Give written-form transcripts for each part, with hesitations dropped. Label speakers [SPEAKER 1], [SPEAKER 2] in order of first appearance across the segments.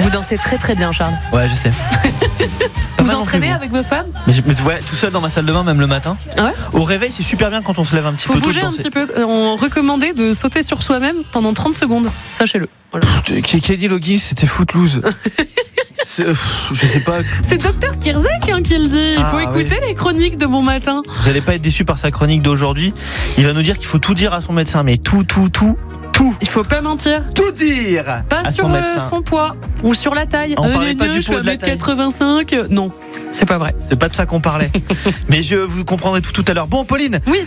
[SPEAKER 1] Vous dansez très très bien, Charles.
[SPEAKER 2] Ouais, je sais.
[SPEAKER 1] Vous entraînez avec vos femmes?
[SPEAKER 2] mais ouais, tout seul dans ma salle de bain, même le matin.
[SPEAKER 1] Ah ouais?
[SPEAKER 2] Au réveil, c'est super bien quand on se lève un petit peu tôt.
[SPEAKER 1] Faut bouger un petit peu. On recommandait de sauter sur soi-même pendant 30 secondes. Sachez-le. Voilà.
[SPEAKER 2] Qui a dit Logi? C'était Footloose. Je sais pas.
[SPEAKER 1] C'est Dr Kirzek qui le dit. Il faut écouter les chroniques de Bon Matin.
[SPEAKER 2] Vous allez pas être déçus par sa chronique d'aujourd'hui. Il va nous dire qu'il faut tout dire à son médecin, mais tout.
[SPEAKER 1] Il faut pas mentir.
[SPEAKER 2] Tout dire
[SPEAKER 1] Pas
[SPEAKER 2] à
[SPEAKER 1] sur
[SPEAKER 2] son médecin.
[SPEAKER 1] son poids ou sur la taille.
[SPEAKER 2] On parlait pas du poids de la taille.
[SPEAKER 1] 1m85. Non, c'est pas vrai.
[SPEAKER 2] C'est pas de ça qu'on parlait. Mais vous comprendrez tout à l'heure. Bon, Pauline.
[SPEAKER 1] Oui,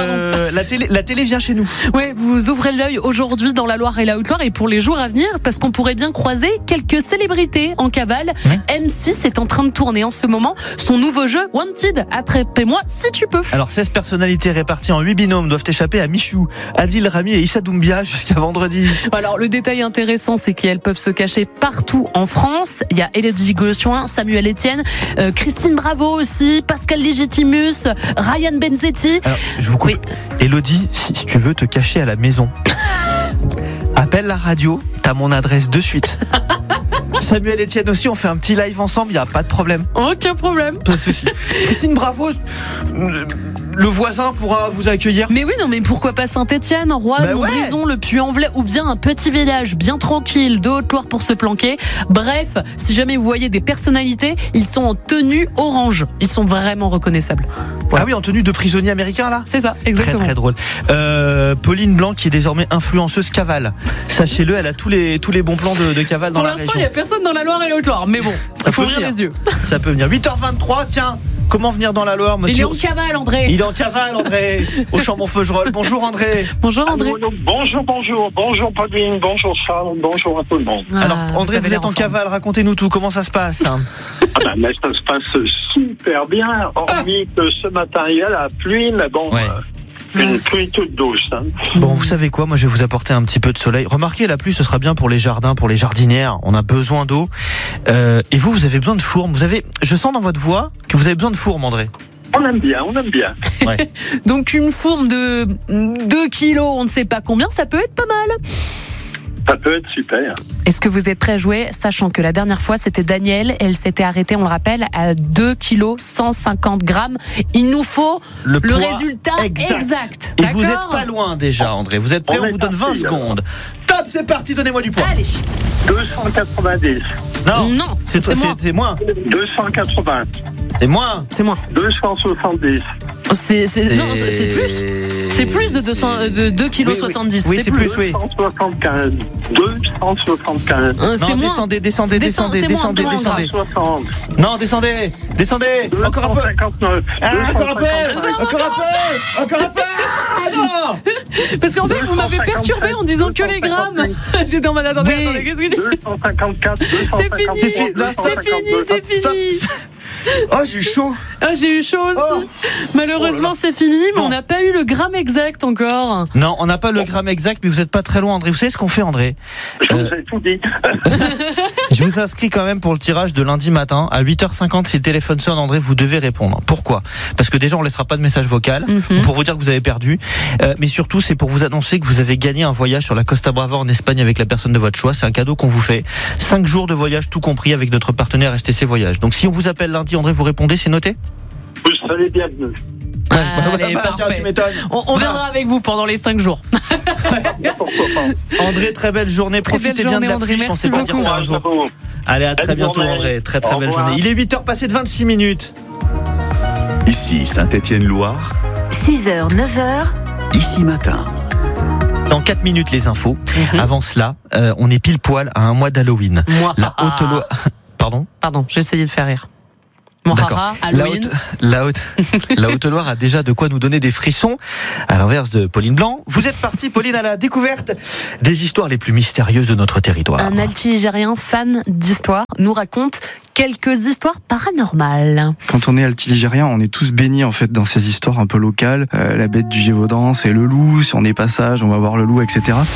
[SPEAKER 2] la télé vient chez nous.
[SPEAKER 1] Ouais, vous ouvrez l'œil aujourd'hui dans la Loire et la Haute-Loire et pour les jours à venir, parce qu'on pourrait bien croiser quelques célébrités en cavale. M6 est en train de tourner en ce moment son nouveau jeu Wanted. Attrapez-moi si tu peux.
[SPEAKER 2] Alors, 16 personnalités réparties en 8 binômes doivent échapper à Michou, Adil Rami et Issa Doumbia jusqu'à vendredi.
[SPEAKER 1] Alors, le détail intéressant, c'est qu'elles peuvent se cacher partout en France. Il y a Élodie Gossuin, Samuel Etienne, Christine Bravo aussi, Pascal Légitimus, Ryan Benzetti.
[SPEAKER 2] Alors, je vous coupe.
[SPEAKER 1] Oui.
[SPEAKER 2] Élodie, si tu veux te cacher à la maison, appelle la radio, t'as mon adresse de suite. Samuel Etienne aussi, on fait un petit live ensemble, il n'y a pas de problème.
[SPEAKER 1] Aucun problème.
[SPEAKER 2] Pas de souci. Christine Bravo, le voisin pourra vous accueillir.
[SPEAKER 1] Mais oui, non, mais pourquoi pas Saint-Etienne, Rouen, Montbrison, le Puy-en-Velay, ou bien un petit village bien tranquille de Haute-Loire pour se planquer. Bref, si jamais vous voyez des personnalités, ils sont en tenue orange. Ils sont vraiment reconnaissables.
[SPEAKER 2] Ah oui, en tenue de prisonnier américain là.
[SPEAKER 1] C'est ça, exactement.
[SPEAKER 2] Très très drôle. Pauline Blanc qui est désormais influenceuse cavale. Sachez-le, elle a tous les bons plans de cavale dans la région.
[SPEAKER 1] Pour l'instant, il n'y a personne dans la Loire et la Haute-Loire, mais bon, il faut ouvrir les yeux.
[SPEAKER 2] Ça peut venir. 8h23, tiens. Comment venir dans la Loire, monsieur?
[SPEAKER 1] Il est en cavale, André.
[SPEAKER 2] Il est en cavale, André. Au Chambon-Feugerolles. Bonjour, André.
[SPEAKER 1] Bonjour, André.
[SPEAKER 3] Bonjour, Pauline. Bonjour, Charles. Bonjour à tout le monde.
[SPEAKER 2] Alors, André, vous êtes en cavale. Racontez-nous tout. Comment ça se passe?
[SPEAKER 3] Mais ça se passe super bien. Hormis que ce matin, il y a la pluie, mais bon...
[SPEAKER 2] Ouais.
[SPEAKER 3] Une pluie toute douce.
[SPEAKER 2] Bon, vous savez quoi? Moi, je vais vous apporter un petit peu de soleil. Remarquez, la pluie, ce sera bien pour les jardins, pour les jardinières. On a besoin d'eau. Et vous avez besoin de fourmes. Je sens dans votre voix que vous avez besoin de fourmes, André.
[SPEAKER 3] On aime bien.
[SPEAKER 2] Ouais.
[SPEAKER 1] Donc, une fourme de 2 kilos, on ne sait pas combien, ça peut être pas mal.
[SPEAKER 3] Ça peut être super.
[SPEAKER 1] Est-ce que vous êtes prêts à jouer, sachant que la dernière fois, c'était Daniel, elle s'était arrêtée, on le rappelle, à 2 kilos 150 grammes. Il nous faut le résultat exact.
[SPEAKER 2] Et vous êtes pas loin déjà, André. Vous êtes prêts? On vous donne 20 secondes. Top, c'est parti, donnez-moi du poids.
[SPEAKER 1] Allez.
[SPEAKER 3] 290.
[SPEAKER 2] Non, c'est moins.
[SPEAKER 3] 280.
[SPEAKER 2] C'est moins.
[SPEAKER 3] 270.
[SPEAKER 1] Non, c'est plus. C'est plus de 2 kg 70.
[SPEAKER 2] Oui, c'est plus, oui.
[SPEAKER 3] 275. 275.
[SPEAKER 1] C'est moins.
[SPEAKER 2] Descendez. Non, descendez. Encore un peu.
[SPEAKER 3] 259.
[SPEAKER 2] Encore un peu. Ah non.
[SPEAKER 1] Parce qu'en fait, vous m'avez perturbé en disant que les grammes. J'étais en mode attendez, qu'est-ce qu'il dit?
[SPEAKER 3] 254.
[SPEAKER 1] C'est fini.
[SPEAKER 2] Oh, j'ai eu chaud.
[SPEAKER 1] J'ai eu chaud aussi. Malheureusement, c'est fini, mais on n'a pas eu le gramme exact encore.
[SPEAKER 2] Non, on n'a pas le gramme exact, mais vous n'êtes pas très loin, André. Vous savez ce qu'on fait, André?
[SPEAKER 3] Je vous ai tout dit.
[SPEAKER 2] Je vous inscris quand même pour le tirage de lundi matin. À 8h50, si le téléphone sonne, André, vous devez répondre. Pourquoi? Parce que déjà, on ne laissera pas de message vocal pour vous dire que vous avez perdu. Mais surtout, c'est pour vous annoncer que vous avez gagné un voyage sur la Costa Brava en Espagne avec la personne de votre choix. C'est un cadeau qu'on vous fait. 5 jours de voyage, tout compris, avec notre partenaire STC Voyage. Donc, si on vous appelle lundi, André, vous répondez, c'est noté?
[SPEAKER 3] Vous serez bienvenue.
[SPEAKER 1] Allez, parfait.
[SPEAKER 2] Tiens, tu m'étonnes.
[SPEAKER 1] On viendra avec vous pendant les 5 jours.
[SPEAKER 2] André, très belle journée. Profitez bien de la pluie. Je pensais pas dire ça un jour. Allez, à très bientôt, André. Très belle journée. Il est 8h passé de 26 minutes.
[SPEAKER 4] Ici Saint-Étienne-Loire.
[SPEAKER 5] 6h, 9h.
[SPEAKER 4] Ici matin.
[SPEAKER 2] Dans 4 minutes, les infos. Avant cela, on est pile poil à un mois d'Halloween. La Haute-Loire. Pardon,
[SPEAKER 1] j'ai essayé de faire rire.
[SPEAKER 2] D'accord.
[SPEAKER 1] Halloween.
[SPEAKER 2] La Haute-Loire a déjà de quoi nous donner des frissons. À l'inverse de Pauline Blanc, vous êtes partie, Pauline, à la découverte des histoires les plus mystérieuses de notre territoire.
[SPEAKER 1] Un altiligérien fan d'histoire nous raconte quelques histoires paranormales.
[SPEAKER 6] Quand on est altiligérien, on est tous baignés en fait dans ces histoires un peu locales. La bête du Gévaudan, c'est le loup. Si on est passage, on va voir le loup, etc.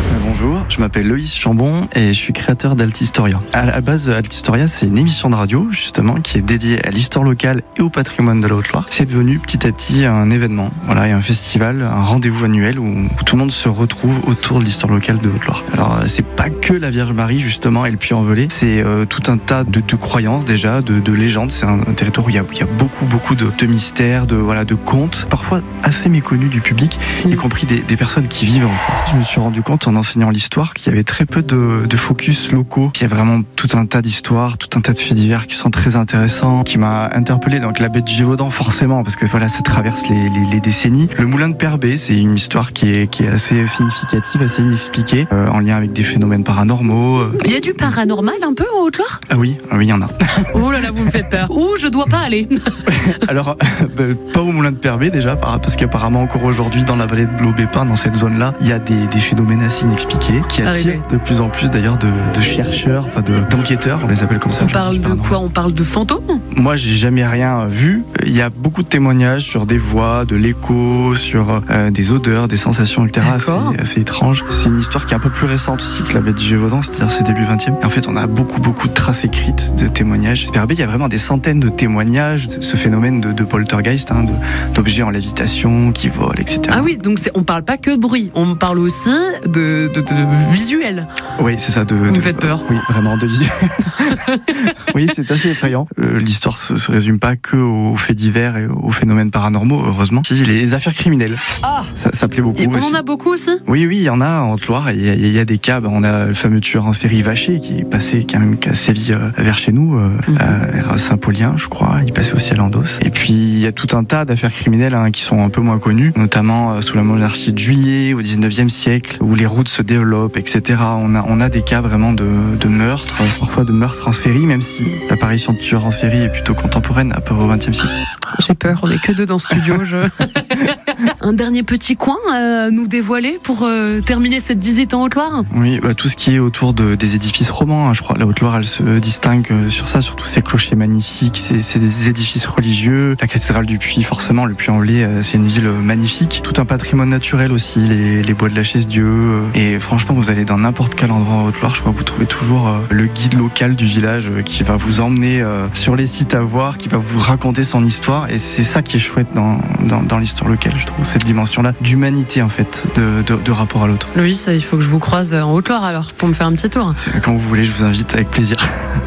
[SPEAKER 6] Bonjour, je m'appelle Loïs Chambon et je suis créateur d'Altistoria. À la base, Altistoria, c'est une émission de radio, justement, qui est dédiée à l'histoire locale et au patrimoine de la Haute-Loire. C'est devenu petit à petit un événement, voilà, et un festival, un rendez-vous annuel où tout le monde se retrouve autour de l'histoire locale de Haute-Loire. Alors, c'est pas que la Vierge Marie, justement, et le Puy-en-Velay, c'est tout un tas de croyances déjà, de légendes. C'est un territoire où il y a beaucoup de mystères, de contes, parfois assez méconnus du public, y compris des personnes qui vivent en Haute-Loire. Je me suis rendu compte en enseignant l'histoire qu'il y avait très peu de focus locaux. Il y a vraiment tout un tas d'histoires, tout un tas de faits divers qui sont très intéressants, qui m'a interpellé. Donc la baie de Gévaudan, forcément, parce que voilà, ça traverse les décennies. Le moulin de Père-Bé, c'est une histoire qui est assez significative, assez inexpliquée, en lien avec des phénomènes paranormaux.
[SPEAKER 1] Il y a du paranormal un peu en Haute-Loire ?
[SPEAKER 6] Ah oui, il y en a.
[SPEAKER 1] Oh là là, vous me faites peur. Où je dois pas aller ?
[SPEAKER 6] Alors, pas au moulin de Père-Bé déjà, parce qu'apparemment encore aujourd'hui dans la vallée de l'Aubépin, dans cette zone-là, il y a des phénomènes assez inexpliqués qui attirent de plus en plus d'ailleurs de chercheurs, d'enquêteurs, on les appelle comme ça.
[SPEAKER 1] On parle de quoi ? On parle de fantômes ?
[SPEAKER 6] Moi, j'ai jamais rien vu. Il y a beaucoup de témoignages sur des voix, de l'écho, sur des odeurs, des sensations, etc. C'est assez étrange. C'est une histoire qui est un peu plus récente aussi que la baie du Gévaudan, c'est-à-dire c'est début 20e. Et en fait, on a beaucoup de traces écrites, de témoignages. Père-Bé, il y a vraiment des centaines de témoignages. Ce phénomène de poltergeist, d'objets en lévitation qui volent, etc.
[SPEAKER 1] Ah oui, donc on parle pas que de bruit, on parle aussi de visuel.
[SPEAKER 6] Oui, c'est ça.
[SPEAKER 1] Vous me faites peur.
[SPEAKER 6] Oui, vraiment, de visuel. Oui, c'est assez effrayant. L'histoire se résume pas que aux faits divers et aux phénomènes paranormaux, heureusement. Si, les affaires criminelles. Ah, ça plaît beaucoup.
[SPEAKER 1] Et on en a beaucoup aussi.
[SPEAKER 6] Oui, il y en a en Haute-Loire. Il y a des cas. On a le fameux tueur en série Vacher qui est passé qui a sévi vers chez nous, à Saint-Paulien, je crois. Il passait aussi à Landos. Et puis il y a tout un tas d'affaires criminelles qui sont un peu moins connues, notamment sous la monarchie de Juillet, au 19e siècle, où les routes se développent, etc. On a des cas vraiment de meurtres, parfois de meurtres en série, même si l'apparition de tueurs en série est plutôt contemporaine, à peu au 20e siècle.
[SPEAKER 1] J'ai peur, on est que deux dans le studio. Un dernier petit coin à nous dévoiler pour terminer cette visite en Haute-Loire ?
[SPEAKER 6] Oui, tout ce qui est autour des édifices romans. Je crois la Haute-Loire, elle se distingue sur ça, surtout ces clochers magnifiques, c'est des édifices religieux. La cathédrale du Puy, forcément, le Puy-en-Velay, c'est une ville magnifique. Tout un patrimoine naturel aussi, les bois de la Chaise-Dieu. Et franchement, vous allez dans n'importe quel endroit en Haute-Loire, je crois que vous trouvez toujours le guide local du village qui va vous emmener sur les sites à voir, qui va vous raconter son histoire. Et c'est ça qui est chouette dans l'histoire locale, je trouve, cette dimension-là d'humanité, en fait, de rapport à l'autre.
[SPEAKER 1] Loïs, il faut que je vous croise en Haute-Loire alors, pour me faire un petit tour.
[SPEAKER 6] Quand vous voulez, je vous invite avec plaisir.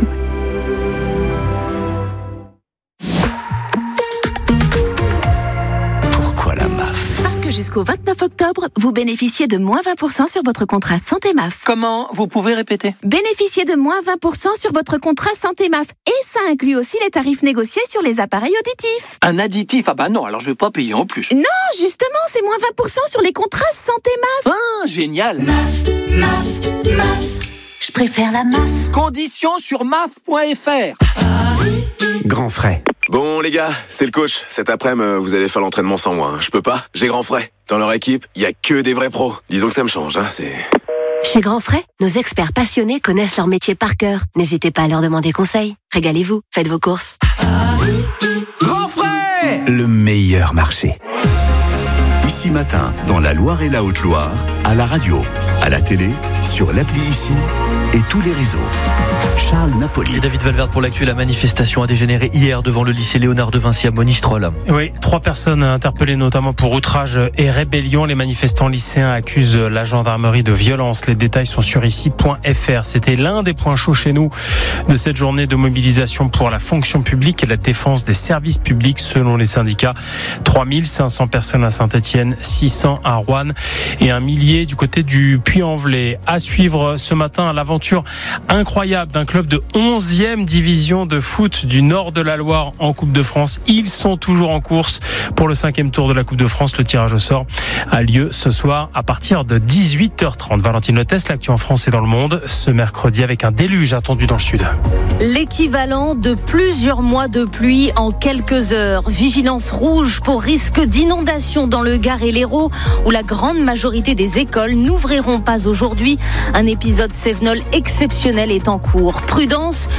[SPEAKER 4] Pourquoi la MAF ?
[SPEAKER 5] Parce que jusqu'au 29 octobre, vous bénéficiez de moins 20% sur votre contrat Santé MAF.
[SPEAKER 7] Comment ? Vous pouvez répéter ?
[SPEAKER 5] Bénéficiez de moins 20% sur votre contrat Santé MAF. Et ça inclut aussi les tarifs négociés sur les appareils auditifs.
[SPEAKER 7] Un additif ? Ah bah non, alors je vais pas payer en plus.
[SPEAKER 5] Non, justement, c'est moins 20% sur les contrats Santé MAF.
[SPEAKER 7] Ah, génial !
[SPEAKER 5] Je préfère la MAF.
[SPEAKER 7] Conditions sur maf.fr.
[SPEAKER 4] Grand frais.
[SPEAKER 8] Bon les gars, c'est le coach. Cet après-midi, vous allez faire l'entraînement sans moi. Je peux pas, j'ai Grand Frais. Dans leur équipe, il y a que des vrais pros. Disons que ça me change, c'est...
[SPEAKER 9] Chez Grand Frais, nos experts passionnés connaissent leur métier par cœur. N'hésitez pas à leur demander conseil. Régalez-vous, faites vos courses.
[SPEAKER 4] Grand frais ! Le meilleur marché. Ici Matin, dans la Loire et la Haute-Loire, à la radio, à la télé, sur l'appli Ici et tous les réseaux. Charles Napoli.
[SPEAKER 2] Et David Valverde pour l'actu. La manifestation a dégénéré hier devant le lycée Léonard de Vinci à Monistrol.
[SPEAKER 10] Oui, 3 personnes interpellées notamment pour outrage et rébellion. Les manifestants lycéens accusent la gendarmerie de violence. Les détails sont sur ici.fr. C'était l'un des points chauds chez nous de cette journée de mobilisation pour la fonction publique et la défense des services publics selon les syndicats. 3500 personnes à Saint-Etienne, 600 à Roanne et 1 millier du côté du Puy-en-Velay. À suivre ce matin l'aventure incroyable d'un club de 11e division de foot du nord de la Loire en Coupe de France. Ils sont toujours en course pour le 5e tour de la Coupe de France. Le tirage au sort a lieu ce soir à partir de 18h30. Valentine Lotès, l'actu en France et dans le monde, ce mercredi avec un déluge attendu dans le sud.
[SPEAKER 11] L'équivalent de plusieurs mois de pluie en quelques heures. Vigilance rouge pour risque d'inondation dans le Gard et l'Hérault, où la grande majorité des écoles n'ouvriront pas aujourd'hui. Un épisode cévenol exceptionnel est en cours. Prudence